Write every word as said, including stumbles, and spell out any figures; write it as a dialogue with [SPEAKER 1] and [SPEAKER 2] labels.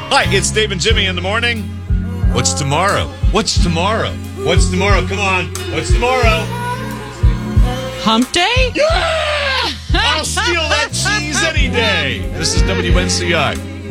[SPEAKER 1] Hi, it's Dave and Jimmy in the morning. What's tomorrow? What's tomorrow? What's tomorrow? Come on. What's tomorrow?
[SPEAKER 2] Hump day?
[SPEAKER 1] Yeah! I'll steal that cheese any day. This is W N C I.